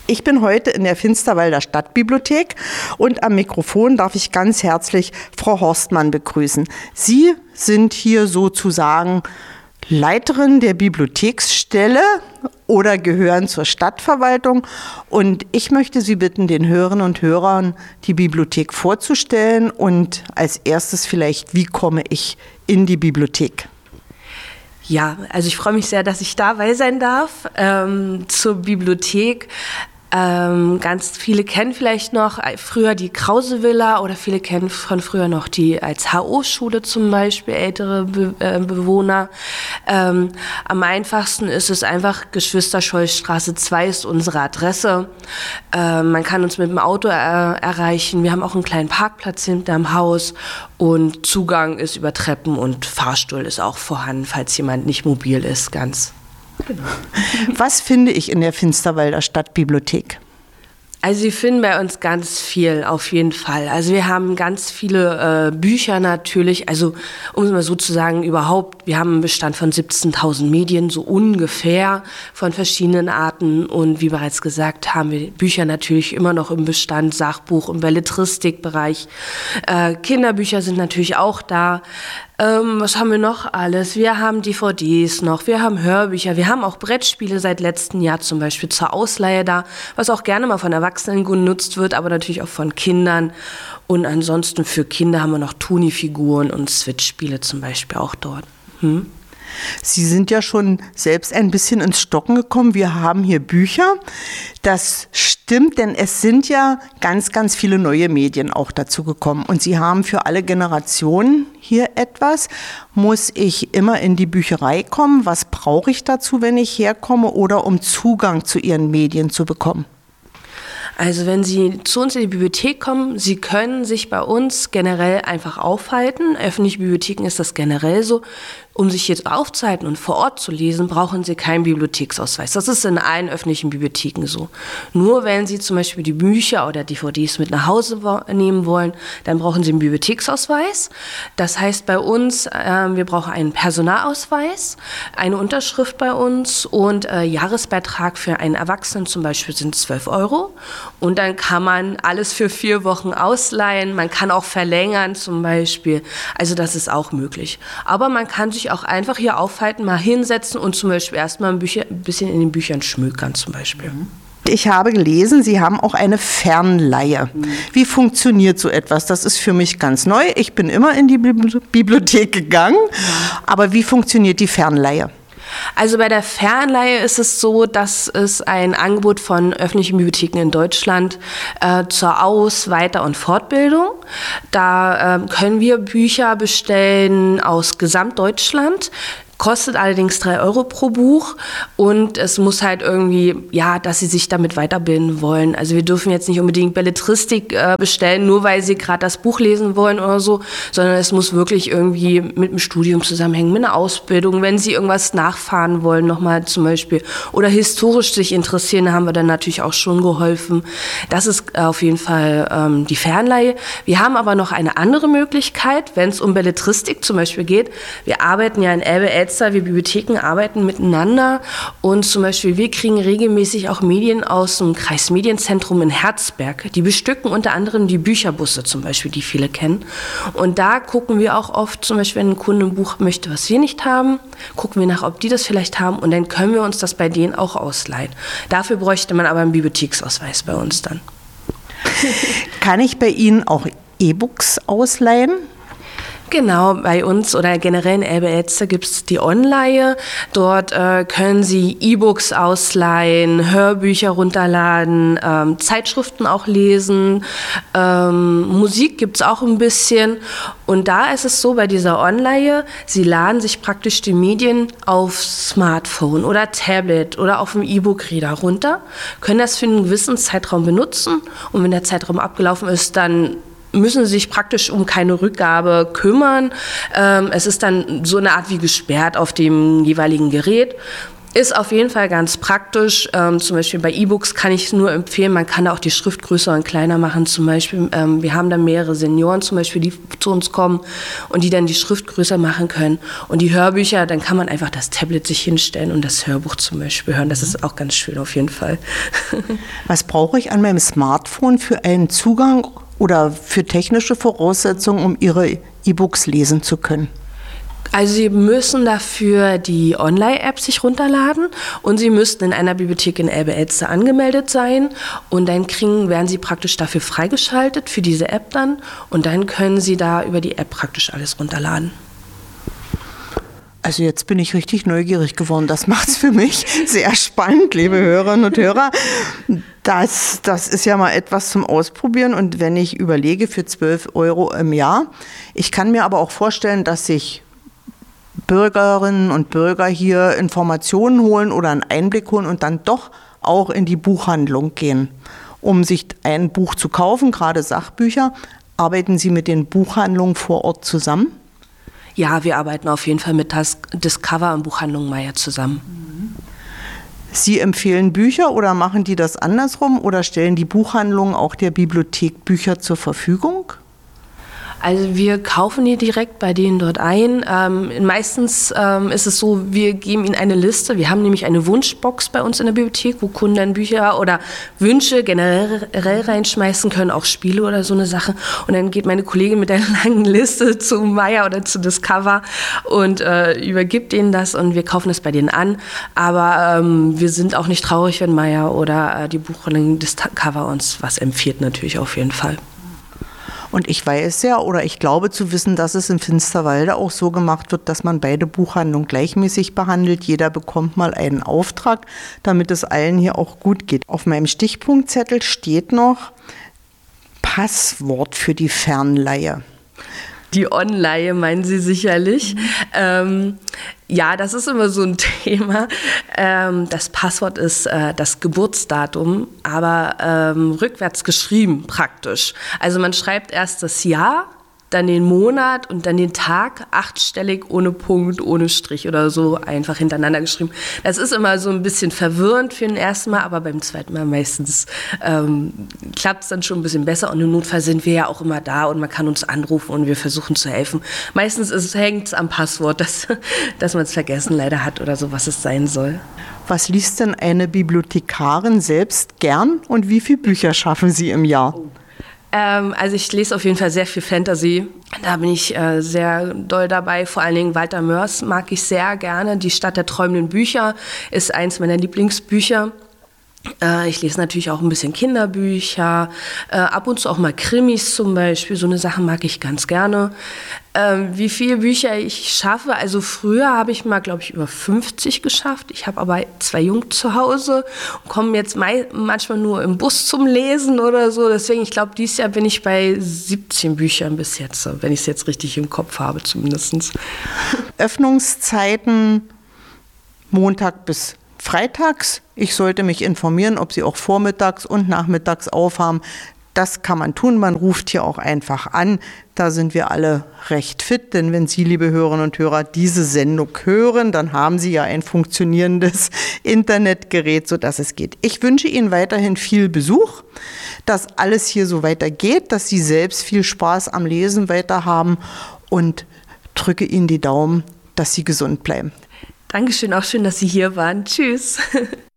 Ich bin heute in der Finsterwalder Stadtbibliothek und am Mikrofon darf ich ganz herzlich Frau Horstmann begrüßen. Sie sind hier sozusagen Leiterin der Bibliotheksstelle oder gehören zur Stadtverwaltung. Und ich möchte Sie bitten, den Hörerinnen und Hörern die Bibliothek vorzustellen und als erstes vielleicht, wie komme ich in die Bibliothek? Ja, also ich freue mich sehr, dass ich dabei sein darf zur Bibliothek. Ganz viele kennen vielleicht noch früher die Krause-Villa oder viele kennen von früher noch die als HO-Schule zum Beispiel, ältere Bewohner. Am einfachsten ist es einfach, Geschwister-Scholl-Straße 2 ist unsere Adresse. Man kann uns mit dem Auto erreichen. Wir haben auch einen kleinen Parkplatz hinterm Haus und Zugang ist über Treppen und Fahrstuhl ist auch vorhanden, falls jemand nicht mobil ist, ganz. Genau. Was finde ich in der Finsterwalder Stadtbibliothek? Also Sie finden bei uns ganz viel, auf jeden Fall. Also wir haben ganz viele Bücher natürlich, also um es mal so zu sagen, überhaupt, wir haben einen Bestand von 17.000 Medien, so ungefähr, von verschiedenen Arten. Und wie bereits gesagt, haben wir Bücher natürlich immer noch im Bestand, Sachbuch, im Belletristikbereich. Kinderbücher sind natürlich auch da. Was haben wir noch alles? Wir haben DVDs noch, wir haben Hörbücher, wir haben auch Brettspiele seit letztem Jahr zum Beispiel zur Ausleihe da, was auch gerne mal von Erwachsenen genutzt wird, aber natürlich auch von Kindern. Und ansonsten für Kinder haben wir noch Toni-Figuren und Switch-Spiele zum Beispiel auch dort. Sie sind ja schon selbst ein bisschen ins Stocken gekommen. Wir haben hier Bücher. Das stimmt, denn es sind ja ganz, ganz viele neue Medien auch dazu gekommen. Und Sie haben für alle Generationen hier etwas. Muss ich immer in die Bücherei kommen? Was brauche ich dazu, wenn ich herkomme oder um Zugang zu Ihren Medien zu bekommen? Also wenn Sie zu uns in die Bibliothek kommen, Sie können sich bei uns generell einfach aufhalten. Öffentliche Bibliotheken ist das generell so. Um sich jetzt aufzuhalten und vor Ort zu lesen, brauchen Sie keinen Bibliotheksausweis. Das ist in allen öffentlichen Bibliotheken so. Nur wenn Sie zum Beispiel die Bücher oder DVDs mit nach Hause nehmen wollen, dann brauchen Sie einen Bibliotheksausweis. Das heißt bei uns, wir brauchen einen Personalausweis, eine Unterschrift bei uns und Jahresbeitrag für einen Erwachsenen zum Beispiel sind 12 €. Und dann kann man alles für 4 Wochen ausleihen. Man kann auch verlängern zum Beispiel. Also das ist auch möglich. Aber man kann sich auch einfach hier aufhalten, mal hinsetzen und zum Beispiel erstmal ein bisschen in den Büchern schmökern zum Beispiel. Ich habe gelesen, Sie haben auch eine Fernleihe. Wie funktioniert so etwas? Das ist für mich ganz neu. Ich bin immer in die Bibliothek gegangen. Aber wie funktioniert die Fernleihe? Also bei der Fernleihe ist es so, dass es ein Angebot von öffentlichen Bibliotheken in Deutschland zur Aus-, Weiter- und Fortbildung. Da können wir Bücher bestellen aus Gesamtdeutschland. Kostet allerdings 3 € pro Buch und es muss halt irgendwie, ja, dass Sie sich damit weiterbilden wollen. Also wir dürfen jetzt nicht unbedingt Belletristik bestellen, nur weil Sie gerade das Buch lesen wollen oder so, sondern es muss wirklich irgendwie mit dem Studium zusammenhängen, mit einer Ausbildung. Wenn Sie irgendwas nachfahren wollen, nochmal zum Beispiel, oder historisch sich interessieren, da haben wir dann natürlich auch schon geholfen. Das ist auf jeden Fall die Fernleihe. Wir haben aber noch eine andere Möglichkeit, wenn es um Belletristik zum Beispiel geht. Wir arbeiten ja in Elbe-Elster, wir Bibliotheken arbeiten miteinander und zum Beispiel wir kriegen regelmäßig auch Medien aus dem Kreismedienzentrum in Herzberg. Die bestücken unter anderem die Bücherbusse zum Beispiel, die viele kennen. Und da gucken wir auch oft, zum Beispiel wenn ein Kunde ein Buch möchte, was wir nicht haben, gucken wir nach, ob die das vielleicht haben und dann können wir uns das bei denen auch ausleihen. Dafür bräuchte man aber einen Bibliotheksausweis bei uns dann. Kann ich bei Ihnen auch E-Books ausleihen? Genau, bei uns oder generell in Elbe-Elster gibt es die Online. Dort können Sie E-Books ausleihen, Hörbücher runterladen, Zeitschriften auch lesen, Musik gibt es auch ein bisschen. Und da ist es so, bei dieser Online, Sie laden sich praktisch die Medien auf Smartphone oder Tablet oder auf dem E-Book-Reader runter, können das für einen gewissen Zeitraum benutzen und wenn der Zeitraum abgelaufen ist, dann müssen sie sich praktisch um keine Rückgabe kümmern. Es ist dann so eine Art wie gesperrt auf dem jeweiligen Gerät. Ist auf jeden Fall ganz praktisch. Zum Beispiel bei E-Books kann ich nur empfehlen, man kann da auch die Schrift größer und kleiner machen. Zum Beispiel, wir haben da mehrere Senioren zum Beispiel, die zu uns kommen und die dann die Schrift größer machen können. Und die Hörbücher, dann kann man einfach das Tablet sich hinstellen und das Hörbuch zum Beispiel hören. Das ist auch ganz schön auf jeden Fall. Was brauche ich an meinem Smartphone für einen Zugang oder für technische Voraussetzungen, um Ihre E-Books lesen zu können? Also Sie müssen dafür die Online-App sich runterladen und Sie müssten in einer Bibliothek in Elbe-Elster angemeldet sein und dann werden Sie praktisch dafür freigeschaltet, für diese App dann, und dann können Sie da über die App praktisch alles runterladen. Also jetzt bin ich richtig neugierig geworden. Das macht es für mich sehr spannend, liebe Hörerinnen und Hörer. Das ist ja mal etwas zum Ausprobieren. Und wenn ich überlege, für 12 € im Jahr, ich kann mir aber auch vorstellen, dass sich Bürgerinnen und Bürger hier Informationen holen oder einen Einblick holen und dann doch auch in die Buchhandlung gehen, um sich ein Buch zu kaufen, gerade Sachbücher. Arbeiten Sie mit den Buchhandlungen vor Ort zusammen? Ja, wir arbeiten auf jeden Fall mit Discover und Buchhandlung Meyer zusammen. Sie empfehlen Bücher oder machen die das andersrum oder stellen die Buchhandlungen auch der Bibliothek Bücher zur Verfügung? Also wir kaufen die direkt bei denen dort ein. Meistens ist es so, wir geben ihnen eine Liste. Wir haben nämlich eine Wunschbox bei uns in der Bibliothek, wo Kunden dann Bücher oder Wünsche generell reinschmeißen können, auch Spiele oder so eine Sache. Und dann geht meine Kollegin mit der langen Liste zu Meyer oder zu Discover und übergibt ihnen das und wir kaufen es bei denen an. Aber wir sind auch nicht traurig, wenn Meyer oder die Buchhandlung Discover uns was empfiehlt, natürlich auf jeden Fall. Und ich weiß ja, oder ich glaube zu wissen, dass es in Finsterwalde auch so gemacht wird, dass man beide Buchhandlungen gleichmäßig behandelt. Jeder bekommt mal einen Auftrag, damit es allen hier auch gut geht. Auf meinem Stichpunktzettel steht noch Passwort für die Fernleihe. Die Online meinen Sie sicherlich. Ja, das ist immer so ein Thema. Das Passwort ist das Geburtsdatum, aber rückwärts geschrieben praktisch. Also man schreibt erst das Jahr, dann den Monat und dann den Tag, 8-stellig, ohne Punkt, ohne Strich oder so, einfach hintereinander geschrieben. Das ist immer so ein bisschen verwirrend für den ersten Mal, aber beim zweiten Mal meistens klappt es dann schon ein bisschen besser. Und im Notfall sind wir ja auch immer da und man kann uns anrufen und wir versuchen zu helfen. Meistens hängt es am Passwort, dass man es vergessen leider hat oder so, was es sein soll. Was liest denn eine Bibliothekarin selbst gern und wie viele Bücher schaffen Sie im Jahr? Also ich lese auf jeden Fall sehr viel Fantasy. Da bin ich sehr doll dabei. Vor allen Dingen Walter Mörs mag ich sehr gerne. Die Stadt der träumenden Bücher ist eins meiner Lieblingsbücher. Ich lese natürlich auch ein bisschen Kinderbücher, ab und zu auch mal Krimis zum Beispiel, so eine Sache mag ich ganz gerne. Wie viele Bücher ich schaffe, also früher habe ich mal, glaube ich, über 50 geschafft. Ich habe aber 2 Jungs zu Hause und komme jetzt manchmal nur im Bus zum Lesen oder so. Deswegen, ich glaube, dieses Jahr bin ich bei 17 Büchern bis jetzt, wenn ich es jetzt richtig im Kopf habe zumindest. Öffnungszeiten Montag bis freitags. Ich sollte mich informieren, ob Sie auch vormittags und nachmittags aufhaben. Das kann man tun. Man ruft hier auch einfach an. Da sind wir alle recht fit, denn wenn Sie, liebe Hörerinnen und Hörer, diese Sendung hören, dann haben Sie ja ein funktionierendes Internetgerät, sodass es geht. Ich wünsche Ihnen weiterhin viel Besuch, dass alles hier so weitergeht, dass Sie selbst viel Spaß am Lesen weiter haben und drücke Ihnen die Daumen, dass Sie gesund bleiben. Dankeschön, auch schön, dass Sie hier waren. Tschüss.